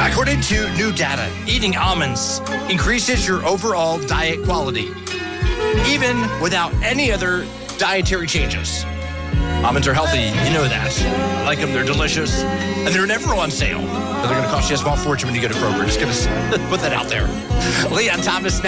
According to new data, eating almonds increases your overall diet quality, even without any other dietary changes. Almonds are healthy, you know that. I like them, they're delicious, and they're never on sale. They're going to cost you a small fortune when you go to Kroger. Just going to put that out there. Leon Thomas now.